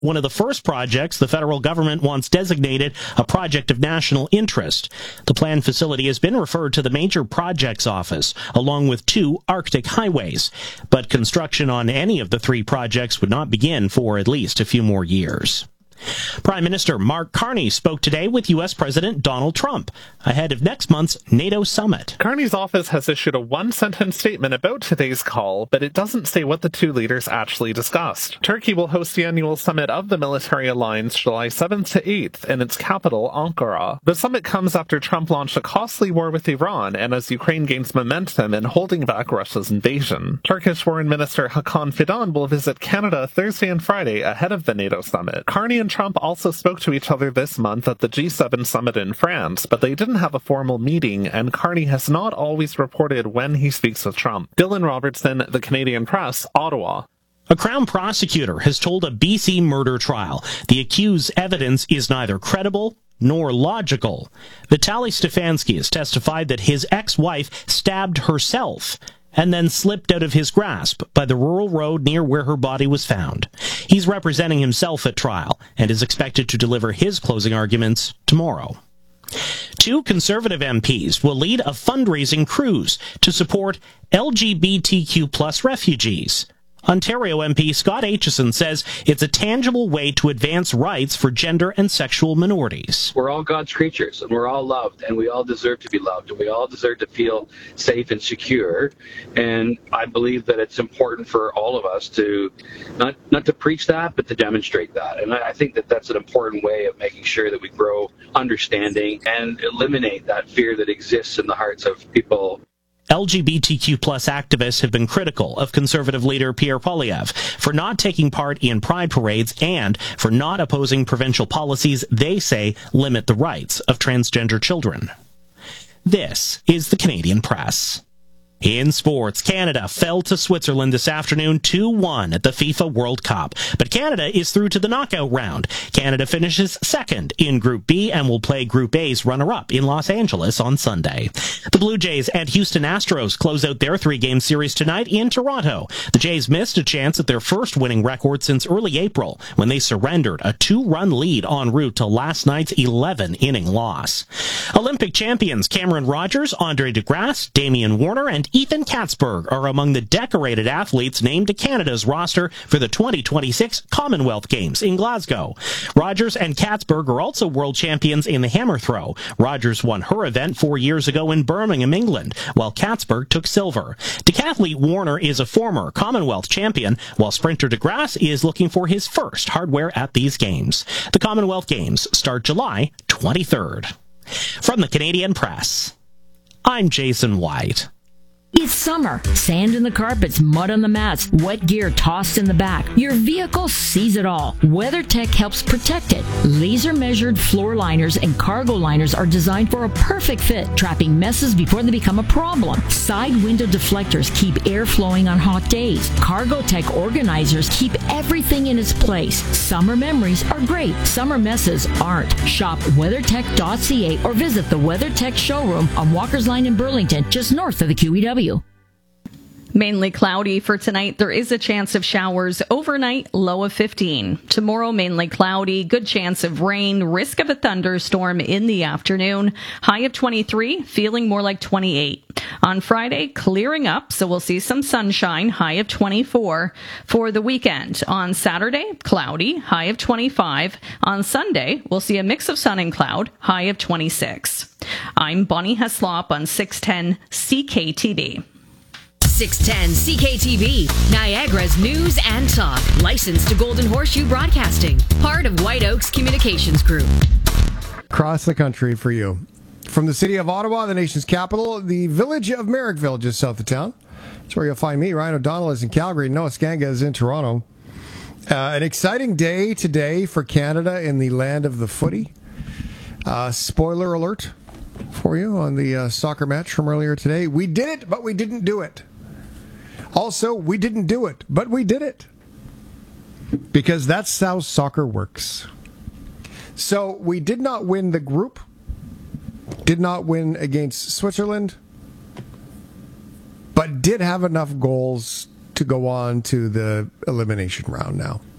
one of the first projects the federal government wants designated a project of national interest. The planned facility has been referred to the Major Projects Office, along with 2 Arctic highways. But construction on any of the 3 projects would not begin for at least a few more years. Prime Minister Mark Carney spoke today with U.S. President Donald Trump ahead of next month's NATO summit. Carney's office has issued a one-sentence statement about today's call, but it doesn't say what the 2 leaders actually discussed. Turkey will host the annual summit of the military alliance July 7th to 8th in its capital, Ankara. The summit comes after Trump launched a costly war with Iran and as Ukraine gains momentum in holding back Russia's invasion. Turkish Foreign Minister Hakan Fidan will visit Canada Thursday and Friday ahead of the NATO summit. Carney and Trump also spoke to each other this month at the G7 summit in France, but they didn't have a formal meeting, and Carney has not always reported when he speaks with Trump. Dylan Robertson, The Canadian Press, Ottawa. A Crown prosecutor has told a BC murder trial the accused's evidence is neither credible nor logical. Vitaly Stefanski has testified that his ex-wife stabbed herself and then slipped out of his grasp by the rural road near where her body was found. He's representing himself at trial and is expected to deliver his closing arguments tomorrow. 2 Conservative MPs will lead a fundraising cruise to support LGBTQ+ refugees. Ontario MP Scott Aitchison says it's a tangible way to advance rights for gender and sexual minorities. We're all God's creatures, and we're all loved, and we all deserve to be loved, and we all deserve to feel safe and secure. And I believe that it's important for all of us to not to preach that, but to demonstrate that. And I think that that's an important way of making sure that we grow understanding and eliminate that fear that exists in the hearts of people. LGBTQ+ activists have been critical of Conservative leader Pierre Poilievre for not taking part in pride parades and for not opposing provincial policies they say limit the rights of transgender children. This is the Canadian Press. In sports, Canada fell to Switzerland this afternoon 2-1 at the FIFA World Cup. But Canada is through to the knockout round. Canada finishes second in Group B and will play Group A's runner-up in Los Angeles on Sunday. The Blue Jays and Houston Astros close out their 3-game series tonight in Toronto. The Jays missed a chance at their first winning record since early April when they surrendered a 2-run lead en route to last night's 11-inning loss. Olympic champions Cameron Rogers, Andre DeGrasse, Damian Warner, and Ethan Katzberg are among the decorated athletes named to Canada's roster for the 2026 Commonwealth Games in Glasgow. Rogers and Katzberg are also world champions in the hammer throw. Rogers won her event 4 years ago in Birmingham, England, while Katzberg took silver. Decathlete Warner is a former Commonwealth champion, while sprinter DeGrasse is looking for his first hardware at these games. The Commonwealth Games start July 23rd. From the Canadian Press, I'm Jason White. It's summer. Sand in the carpets, mud on the mats, wet gear tossed in the back. Your vehicle sees it all. WeatherTech helps protect it. Laser-measured floor liners and cargo liners are designed for a perfect fit, trapping messes before they become a problem. Side window deflectors keep air flowing on hot days. CargoTech organizers keep everything in its place. Summer memories are great. Summer messes aren't. Shop WeatherTech.ca or visit the WeatherTech showroom on Walker's Line in Burlington, just north of the QEW. Mainly cloudy for tonight. There is a chance of showers overnight, low of 15. Tomorrow, mainly cloudy, good chance of rain, risk of a thunderstorm in the afternoon. High of 23, feeling more like 28. On Friday, clearing up, so we'll see some sunshine, high of 24. For the weekend, on Saturday, cloudy, high of 25. On Sunday, we'll see a mix of sun and cloud, high of 26. I'm Bonnie Heslop on 610 CKTV. 610 CKTV, Niagara's news and talk. Licensed to Golden Horseshoe Broadcasting. Part of White Oaks Communications Group. Across the country for you. From the city of Ottawa, the nation's capital, the village of Merrickville, just south of town. That's where you'll find me. Ryan O'Donnell is in Calgary. Noah Skanga is in Toronto. An exciting day today for Canada in the land of the footy. Spoiler alert for you on the soccer match from earlier today. We did it, but we didn't do it. Also, we didn't do it, but we did it. Because that's how soccer works. So, we did not win the group. Did not win against Switzerland. But did have enough goals to go on to the elimination round now.